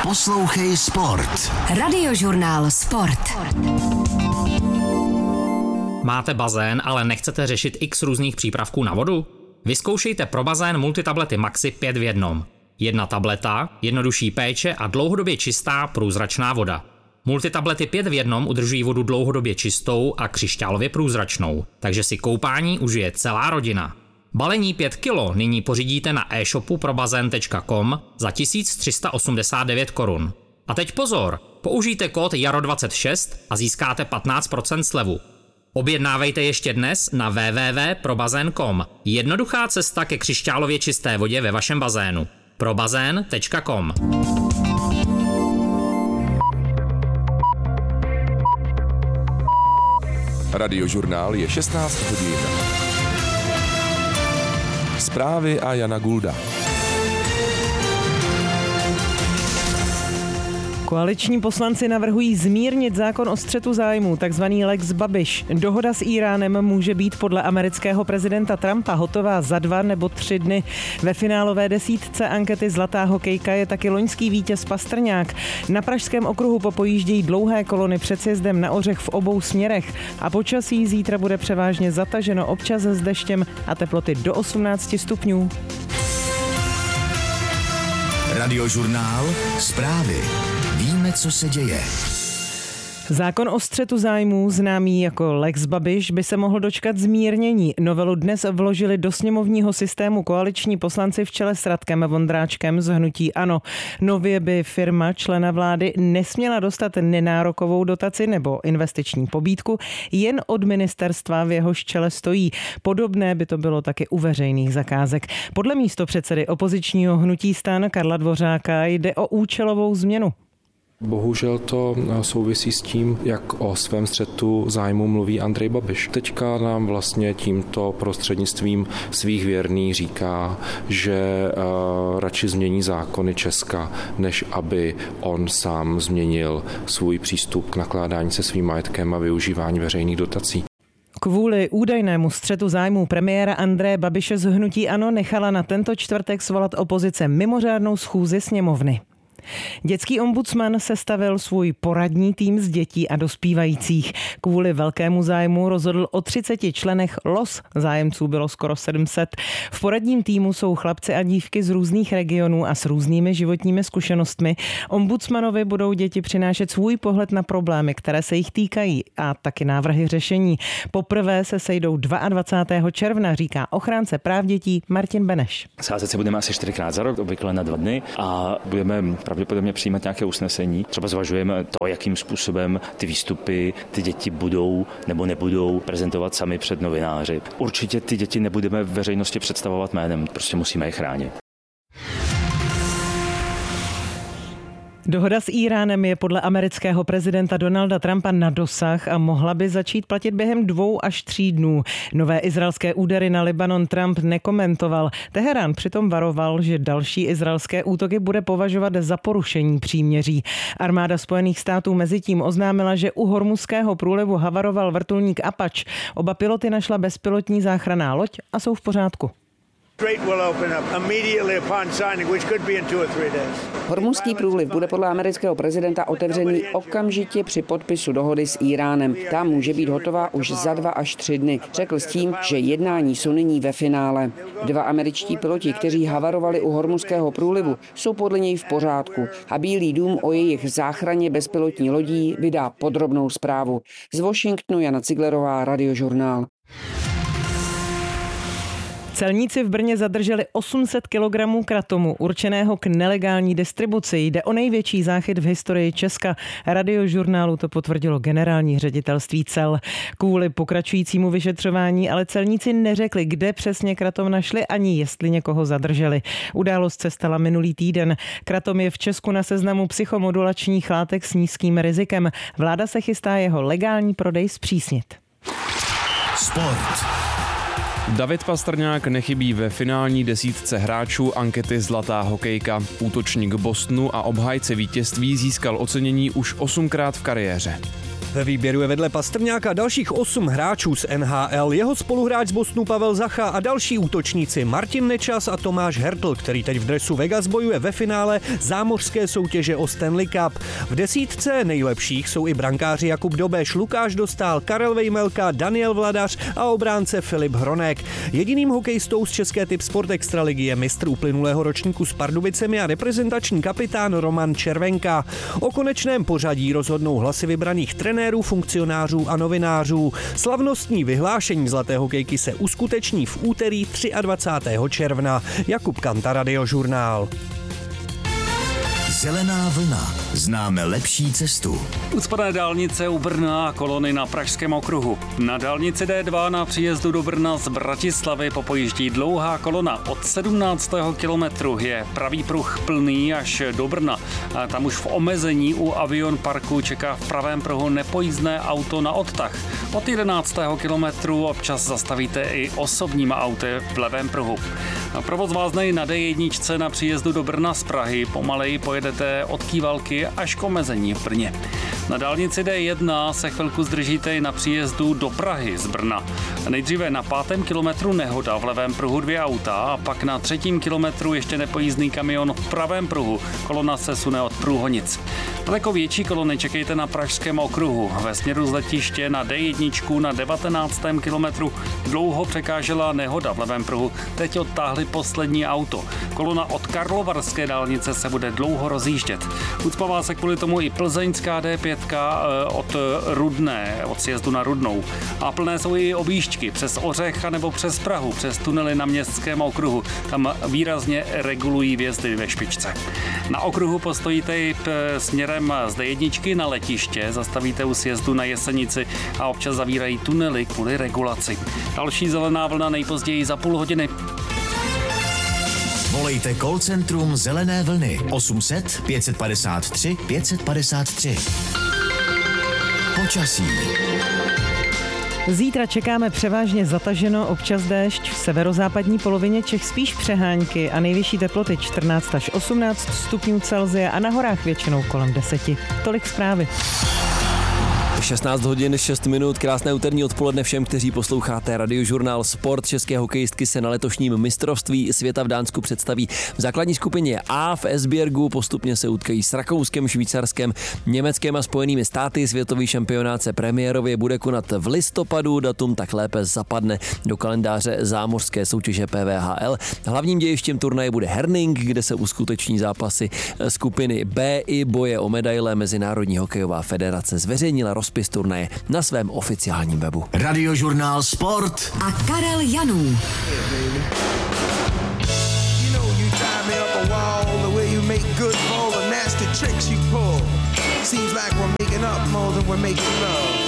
Poslouchej Sport. Radiožurnál Sport. Máte bazén, ale nechcete řešit x různých přípravků na vodu? Vyzkoušejte pro bazén multitablety Maxi 5 v 1. Jedna tableta, jednodušší péče a dlouhodobě čistá průzračná voda. Multitablety 5 v 1 udržují vodu dlouhodobě čistou a křišťálově průzračnou, takže si koupání užije celá rodina. Balení 5 kg nyní pořídíte na e-shopu probazén.com za 1389 korun. A teď pozor, použijte kód JARO26 a získáte 15% slevu. Objednávejte ještě dnes na www.probazén.com. Jednoduchá cesta ke křišťálově čisté vodě ve vašem bazénu. probazén.com. Radiožurnál je 16 hodin. Zprávy a Jana Gulda. Koaliční poslanci navrhují zmírnit zákon o střetu zájmů, takzvaný Lex Babiš. Dohoda s Íránem může být podle amerického prezidenta Trumpa hotová za 2 nebo 3 dny. Ve finálové desítce ankety Zlatá hokejka je taky loňský vítěz Pastrňák. Na Pražském okruhu popojíždějí dlouhé kolony před sjezdem na Ořech v obou směrech a počasí zítra bude převážně zataženo, občas s deštěm a teploty do 18 stupňů. Radiožurnál Zprávy. Víme, co se děje. Zákon o střetu zájmů, známý jako Lex Babiš, by se mohl dočkat zmírnění. Novelu dnes vložili do sněmovního systému koaliční poslanci v čele s Radkem Vondráčkem z hnutí ANO. Nově by firma člena vlády nesměla dostat nenárokovou dotaci nebo investiční pobídku jen od ministerstva, v jehož čele stojí. Podobné by to bylo taky u veřejných zakázek. Podle místopředsedy opozičního hnutí STAN Karla Dvořáka jde o účelovou změnu. Bohužel to souvisí s tím, jak o svém střetu zájmu mluví Andrej Babiš. Teďka nám vlastně tímto prostřednictvím svých věrných říká, že radši změní zákony Česka, než aby on sám změnil svůj přístup k nakládání se svým majetkem a využívání veřejných dotací. Kvůli údajnému střetu zájmů premiéra Andreje Babiše z hnutí ANO nechala na tento čtvrtek svolat opozice mimořádnou schůzi sněmovny. Dětský ombudsman sestavil svůj poradní tým z dětí a dospívajících. Kvůli velkému zájmu rozhodl o 30 členech los. Zájemců bylo skoro 700. V poradním týmu jsou chlapci a dívky z různých regionů a s různými životními zkušenostmi. Ombudsmanovi budou děti přinášet svůj pohled na problémy, které se jich týkají, a taky návrhy řešení. Poprvé se sejdou 22. června, říká ochránce práv dětí Martin Beneš. Sázet se budeme asi 4krát za rok, obvykle na 2 dny, a budeme pravděpodobně přijímat nějaké usnesení. Třeba zvažujeme to, jakým způsobem ty výstupy ty děti budou nebo nebudou prezentovat sami před novináři. Určitě ty děti nebudeme veřejnosti představovat jménem, prostě musíme je chránit. Dohoda s Íránem je podle amerického prezidenta Donalda Trumpa na dosah a mohla by začít platit během 2 až 3 dnů. Nové izraelské údery na Libanon Trump nekomentoval. Teherán přitom varoval, že další izraelské útoky bude považovat za porušení příměří. Armáda Spojených států mezitím oznámila, že u Hormuzského průlivu havaroval vrtulník Apache. Oba piloty našla bezpilotní záchranná loď a jsou v pořádku. Hormuzský průliv bude podle amerického prezidenta otevřený okamžitě při podpisu dohody s Íránem. Ta může být hotová už za 2 až 3 dny. Řekl s tím, že jednání jsou nyní ve finále. 2 američtí piloti, kteří havarovali u Hormuzského průlivu, jsou podle něj v pořádku a Bílý dům o jejich záchraně bezpilotní lodí vydá podrobnou zprávu. Z Washingtonu Jana Ciglerová, Radiožurnál. Celníci v Brně zadrželi 800 kg kratomu určeného k nelegální distribuci. Jde o největší záchyt v historii Česka. Radiožurnálu to potvrdilo generální ředitelství cel. Kvůli pokračujícímu vyšetřování ale celníci neřekli, kde přesně kratom našli ani jestli někoho zadrželi. Událost se stala minulý týden. Kratom je v Česku na seznamu psychomodulačních látek s nízkým rizikem. Vláda se chystá jeho legální prodej zpřísnit. Sport. David Pastrňák nechybí ve finální desítce hráčů ankety Zlatá hokejka. Útočník Bostonu a obhájce vítězství získal ocenění už 8krát v kariéře. Ve výběru je vedle Pastrňáka dalších 8 hráčů z NHL, jeho spoluhráč z Bostonu Pavel Zacha a další útočníci Martin Nečas a Tomáš Hertl, který teď v dresu Vegas bojuje ve finále zámořské soutěže o Stanley Cup. V desítce nejlepších jsou i brankáři Jakub Dobeš, Lukáš Dostál, Karel Vejmelka, Daniel Vladař a obránce Filip Hronek. Jediným hokejistou z české Typ Sport Extraligy je mistr uplynulého ročníku s Pardubicemi a reprezentační kapitán Roman Červenka. O konečném pořadí rozhodnou hlasy vybraných trenérů, funkcionářů a novinářů. Slavnostní vyhlášení zlaté hokejky se uskuteční v úterý 23. června. Jakub Kanta, Radiožurnál. Zelená vlna. Známe lepší cestu. Ucpané dálnice u Brna a kolony na Pražském okruhu. Na dálnici D2 na příjezdu do Brna z Bratislavy popojíždí dlouhá kolona. Od 17. kilometru je pravý pruh plný až do Brna. A tam už v omezení u Avion Parku čeká v pravém pruhu nepojízdné auto na odtah. Od 11. kilometru občas zastavíte i osobním auty v levém pruhu. Provoz váznej na D1 na příjezdu do Brna z Prahy. Pomaleji pojedete od Kývalky až k omezení v Brně. Na dálnici D1 se chvilku zdržíte i na příjezdu do Prahy z Brna. Nejdříve na 5. kilometru nehoda, v levém pruhu 2 auta a pak na 3. kilometru ještě nepojízdný kamion v pravém pruhu. Kolona se sune od Průhonic. Daleko větší kolony čekejte na Pražském okruhu. Ve směru z letiště na D1 na 19. kilometru dlouho překážela nehoda v levém pruhu. Teď odtáhli poslední auto. Kolona od Karlovarské dálnice se bude dlouho rozjíždět. Ucpává se kvůli tomu i plzeňská D5 od Rudné, od sjezdu na Rudnou. A plné jsou i objížďky přes Ořech nebo přes Prahu, přes tunely na Městském okruhu. Tam výrazně regulují vjezdy ve špičce. Na okruhu postojíte i směrem z D1 na letiště, zastavíte u sjezdu na Jesenici a občas zavírají tunely kvůli regulaci. Další zelená vlna nejpozději za půl hodiny. Volejte call centrum Zelené vlny 800 553 553. Počasí. Zítra čekáme převážně zataženo, občas déšť, v severozápadní polovině Čech spíš přehánky a nejvyšší teploty 14 až 18 stupňů Celsia a na horách většinou kolem 10. Tolik zprávy. 16 hodin 6 minut, krásné úterní odpoledne všem, kteří posloucháte Radiožurnál Sport. České hokejistky se na letošním mistrovství světa v Dánsku představí v základní skupině A v Esbjergu, postupně se utkají s Rakouskem, Švýcarskem, Německem a Spojenými státy. Světový šampionát se premiérově bude konat v listopadu, datum tak lépe zapadne do kalendáře zámořské soutěže PVHL. Hlavním dějištěm turnaje bude Herning, kde se uskuteční zápasy skupiny B i boje o medaile. Mezinárodní hokejová federace zveřejnila rozpis turnaje na svém oficiálním webu. Radiožurnál Sport a Karel Janů. Seems like we're making up more than we're making love.